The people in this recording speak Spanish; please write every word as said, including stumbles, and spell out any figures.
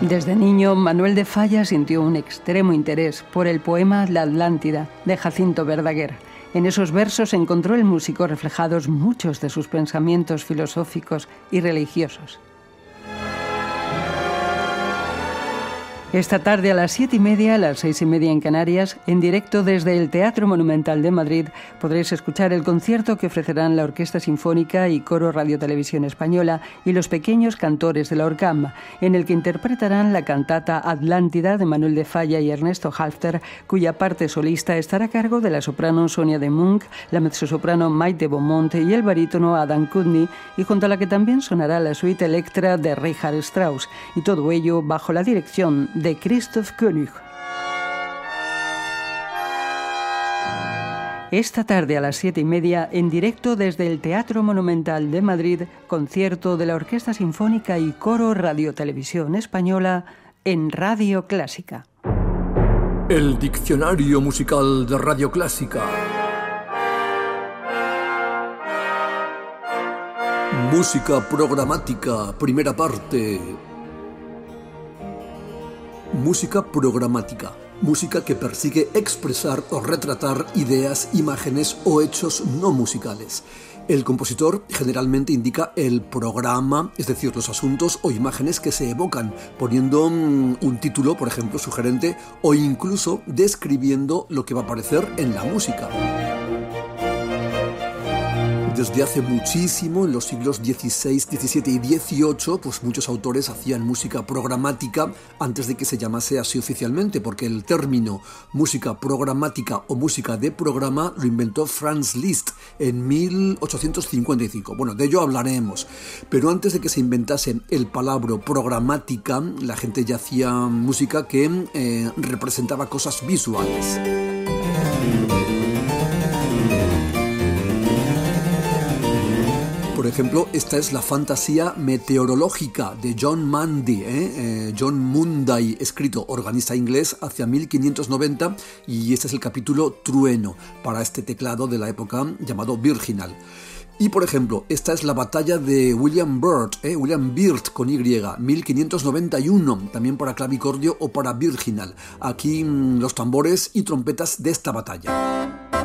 Desde niño, Manuel de Falla sintió un extremo interés por el poema La Atlántida, de Jacinto Verdaguer. En esos versos encontró el músico reflejados muchos de sus pensamientos filosóficos y religiosos. Esta tarde a las siete y media, a las seis y media en Canarias, en directo desde el Teatro Monumental de Madrid, podréis escuchar el concierto que ofrecerán la Orquesta Sinfónica y Coro Radio Televisión Española y los pequeños cantores de la Orcam, en el que interpretarán la cantata Atlántida de Manuel de Falla y Ernesto Halfter, cuya parte solista estará a cargo de la soprano Sonia de Munck, la mezzosoprano Maite Beaumont y el barítono Adam Kudny, y junto a la que también sonará la suite Electra de Richard Strauss, y todo ello bajo la dirección de Christoph Koenig. Esta tarde a las siete y media, en directo desde el Teatro Monumental de Madrid, concierto de la Orquesta Sinfónica y Coro Radio Televisión Española en Radio Clásica. El diccionario musical de Radio Clásica. Música programática, primera parte. Música programática, música que persigue expresar o retratar ideas, imágenes o hechos no musicales. El compositor generalmente indica el programa, es decir, los asuntos o imágenes que se evocan, poniendo um, un título, por ejemplo, sugerente, o incluso describiendo lo que va a aparecer en la música. Desde hace muchísimo, en los siglos dieciséis, diecisiete y dieciocho, pues muchos autores hacían música programática antes de que se llamase así oficialmente, porque el término música programática o música de programa lo inventó Franz Liszt en mil ochocientos cincuenta y cinco. Bueno, de ello hablaremos, pero antes de que se inventase el palabra programática, la gente ya hacía música que eh, representaba cosas visuales. Por ejemplo, esta es la fantasía meteorológica de John Mundy, ¿eh? Eh, John Munday, escrito organista inglés hacia mil quinientos noventa, y este es el capítulo Trueno para este teclado de la época llamado Virginal. Y por ejemplo, esta es la batalla de William Byrd, ¿eh? William Byrd con Y, mil quinientos noventa y uno, también para clavicordio o para Virginal. Aquí mmm, los tambores y trompetas de esta batalla.